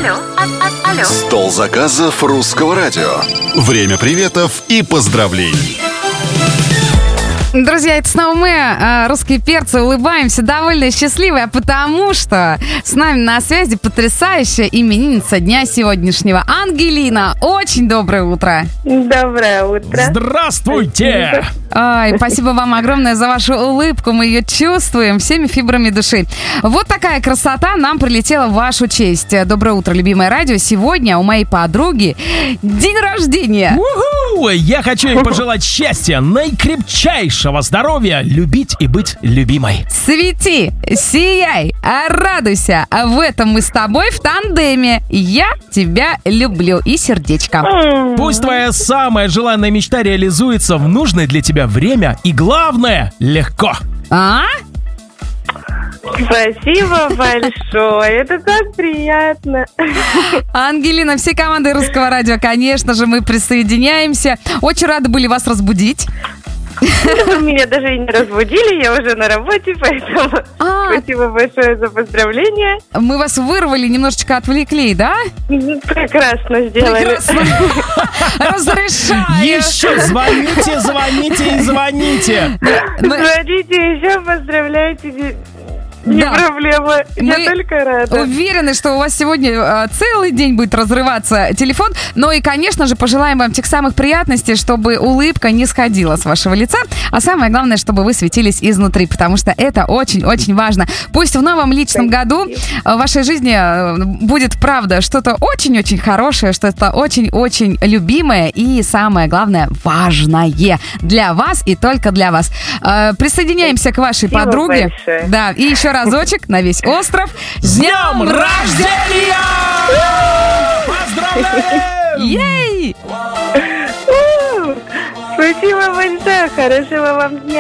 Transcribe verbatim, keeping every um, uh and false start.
Алло. Алло. Стол заказов Русского радио. Время приветов и поздравлений. Друзья, это снова мы, русские перцы, улыбаемся, довольно счастливые, потому что с нами на связи потрясающая именинница дня сегодняшнего, Ангелина. Очень доброе утро. Доброе утро. Здравствуйте. Ай, спасибо вам огромное за вашу улыбку, мы ее чувствуем всеми фибрами души. Вот такая красота нам прилетела в вашу честь. Доброе утро, любимое радио. Сегодня у моей подруги день рождения. У-ху! Я хочу ей пожелать счастья, наикрепчайшего здоровья, любить и быть любимой. Свети, сияй, радуйся. В этом мы с тобой в тандеме. Я тебя люблю. И сердечко. Пусть твоя самая желанная мечта реализуется в нужное для тебя время. И главное, легко. А? Спасибо большое. Это так приятно. Ангелина, всей командой Русского радио, конечно же, мы присоединяемся. Очень рады были вас разбудить. Вы меня даже и не разбудили, я уже на работе, поэтому А. спасибо большое за поздравления. Мы вас вырвали, немножечко отвлекли, да? Прекрасно сделали. Прекрасно. Разрешаю. Еще звоните, звоните и звоните. Мы- Звоните еще, поздравляйте. Не Да. проблема, Мы я только рада. Уверены, что у вас сегодня э, целый день будет разрываться телефон. Но и, конечно же, пожелаем вам тех самых приятностей, чтобы улыбка не сходила с вашего лица. А самое главное, чтобы вы светились изнутри, потому что это очень-очень важно. Пусть в новом личном году в вашей жизни э, будет, правда, что-то очень-очень хорошее, что-то очень-очень любимое и, самое главное, важное для вас и только для вас. Э, Присоединяемся к вашей Спасибо подруге. большое. Да, и еще разочек на весь остров. С Днем днем рождения! Поздравляем! Ей! У, Спасибо большое, хорошего вам дня.